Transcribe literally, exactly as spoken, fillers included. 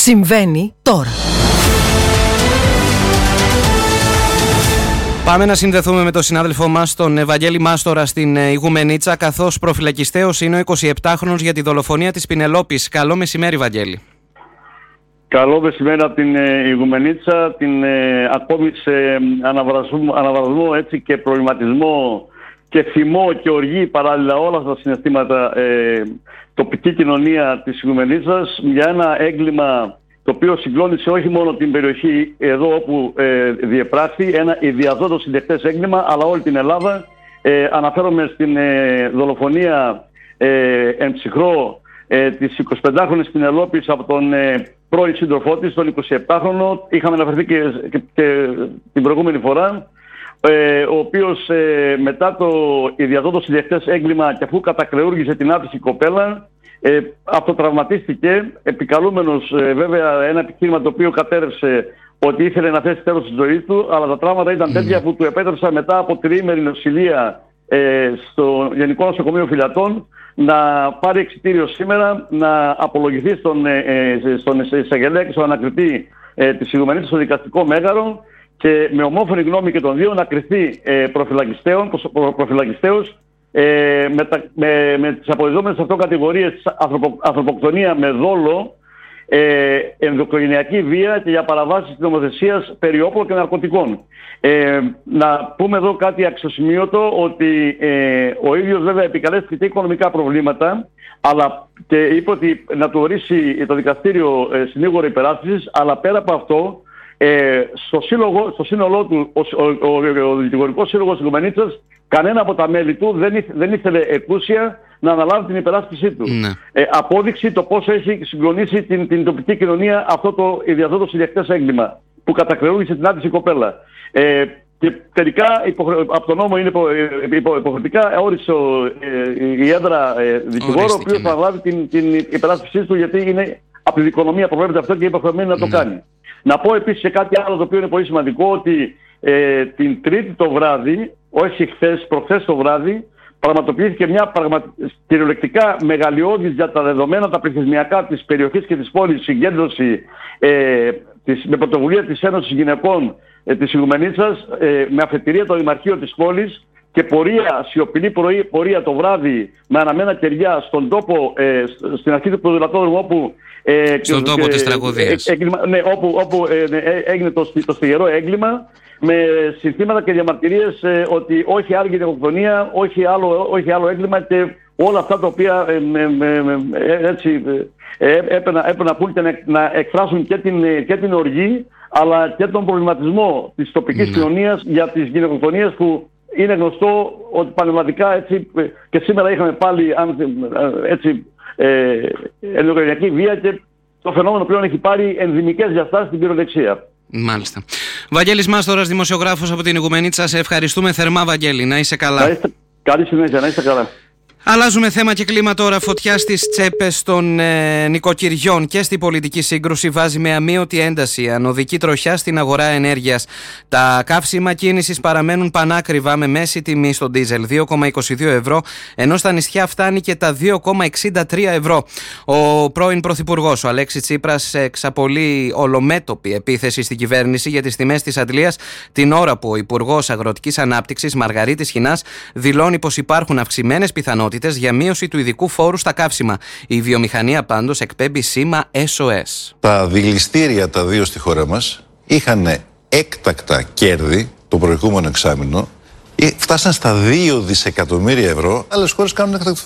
συμβαίνει τώρα. Πάμε να συνδεθούμε με τον συνάδελφό μας, τον Βαγγέλη Μάστορα, στην Ιγουμενίτσα, καθώς προφυλακιστέος είναι ο εικοσιεπτάχρονος για τη δολοφονία της Πινελόπης. Καλό μεσημέρι, Βαγγέλη. Καλό μεσημέρι από την ε, Ιγουμενίτσα, την ε, ακόμη σε αναβρασμό, αναβρασμό έτσι, και προβληματισμό και θυμό και οργή παράλληλα όλα αυτά τα συναισθήματα ε, τοπική κοινωνία της Ιγουμενίτσας για ένα έγκλημα το οποίο συγκλώνησε όχι μόνο την περιοχή εδώ όπου ε, διεπράχθη, ένα ιδιαζόντως συντεκτές έγκλημα, αλλά όλη την Ελλάδα. Ε, αναφέρομαι στην ε, δολοφονία ε, εν ψυχρό ε, της εικοσιπεντάχρονης Πινελόπης από τον ε, πρώην σύντροφό της, τον εικοσιεπτάχρονο. Είχαμε αναφερθεί και, και, και την προηγούμενη φορά, ε, ο οποίος ε, μετά το ιδιαζόντως συντεκτές έγκλημα και αφού κατακρεούργησε την άτυχη κοπέλα, Ε, αυτοτραυματίστηκε, επικαλούμενος ε, βέβαια ένα επιχείρημα το οποίο κατέρευσε ότι ήθελε να θέσει τέλος στη ζωή του, αλλά τα τραύματα ήταν τέτοια που του επέτρεψαν μετά από τριήμερη νοσηλεία ε, στο Γενικό Νοσοκομείο Φυλατών να πάρει εξιτήριο σήμερα, να απολογηθεί στον, ε, στον εισαγγελέα και στον ανακριτή ε, της Ιγουμενίτσας στο δικαστικό μέγαρο και με ομόφωνη γνώμη και των δύο να κριθεί ε, προφυλακιστέως Ε, με, τα, με, με τις αποδεδόμενες αυτό κατηγορίες ανθρωπο, ανθρωποκτονία με δόλο, ε, ενδοοικογενειακή βία και για παραβάσεις της νομοθεσίας περί όπλων και ναρκωτικών. Ε, να πούμε εδώ κάτι αξιοσημείωτο, ότι ε, ο ίδιος βέβαια επικαλέστηκε και οικονομικά προβλήματα, αλλά και είπε ότι να του ορίσει το δικαστήριο ε, συνήγορο υπεράσπισης, αλλά πέρα από αυτό, ε, στο, σύλλογο, στο σύνολό του, ο, ο, ο, ο δικηγορικός σύλλογος της Ιγουμενίτσας, κανένα από τα μέλη του δεν, ήθε, δεν ήθελε εκούσια να αναλάβει την υπεράσπιση του. Ναι. Ε, απόδειξη το πόσο έχει συγκλονίσει την, την τοπική κοινωνία αυτό το ιδιαζόντως συντεκτές έγκλημα που κατακρεούργησε την άτυχη κοπέλα. Ε, και τελικά υποχρε... από τον νόμο είναι υπο... Υπο... υποχρεωτικά όρισε ε, η έδρα ε, δικηγόρο, ο οποίος θα αναλάβει την, την υπεράσπιση του, γιατί είναι από την οικονομία προβλέπεται αυτό και υποχρεωμένη να το ναι. κάνει. Να πω επίσης και κάτι άλλο το οποίο είναι πολύ σημαντικό, ότι ε, την Τρίτη το βράδυ, όχι χθες, προχθές το βράδυ, πραγματοποιήθηκε μια πραγμα... κυριολεκτικά μεγαλειώδης για τα δεδομένα, τα πληθυσμιακά της περιοχής και της πόλης συγκέντρωση ε, της, με πρωτοβουλία της Ένωσης Γυναικών ε, της Ιγουμενίτσας, ε, με αφετηρία το Δημαρχείο της πόλης και πορεία, σιωπηλή πρωί, πορεία το βράδυ με αναμένα κεριά στον τόπο, ε, στην αρχή του ποδηλατόδρομου, όπου Ε, στον τόπο ε, της τραγωδίας. Ε, ε, ναι, όπου, όπου ε, ε, έγινε το, το στιγερό έγκλημα, με συνθήματα και διαμαρτυρίες ε, ότι όχι άλλη γενοκτονία, όχι άλλο, όχι άλλο έγκλημα και όλα αυτά τα οποία ε, με, με, με, έτσι, ε, έπρεπε να πούν και να, να εκφράσουν και την, και την οργή, αλλά και τον προβληματισμό της τοπικής mm. κοινωνίας για τις γενοκτονίες, που είναι γνωστό ότι πανελλαδικά, έτσι, και σήμερα είχαμε πάλι έτσι, ε, ενδοοικογενειακή βία και το φαινόμενο πλέον έχει πάρει ενδυμικές διαστάσεις στην πυροδεξία. Μάλιστα. Βαγγέλης Μάστορας, δημοσιογράφος από την Ιγουμενίτσα. Σε ευχαριστούμε θερμά, Βαγγέλη. Να είσαι καλά. Να είστε... Καλή συνέχεια, να είστε καλά. Αλλάζουμε θέμα και κλίμα τώρα. Φωτιά στις τσέπες των ε, νοικοκυριών και στην πολιτική σύγκρουση βάζει με αμείωτη ένταση ανωδική τροχιά στην αγορά ενέργειας. Τα καύσιμα κίνησης παραμένουν πανάκριβα, με μέση τιμή στο ντίζελ δύο κόμμα είκοσι δύο ευρώ, ενώ στα νησιά φτάνει και τα δύο κόμμα εξήντα τρία ευρώ. Ο πρώην Πρωθυπουργός, ο Αλέξης Τσίπρας, εξαπολύει ολομέτωπη επίθεση στην κυβέρνηση για τις τιμές της αντλίας, την ώρα που ο Υπουργός Αγροτικής Ανάπτυξης Μαργαρίτης Χινάς δηλώνει πως υπάρχουν αυξημένες πιθανότητες για μείωση του ειδικού φόρου στα καύσιμα. Η βιομηχανία πάντως εκπέμπει σήμα ες ο ες. Τα δηληστήρια τα δύο στη χώρα μας είχαν έκτακτα κέρδη το προηγούμενο εξάμηνο, φτάσαν στα δύο δισεκατομμύρια ευρώ. Άλλες χώρες κάνουν έκτακτο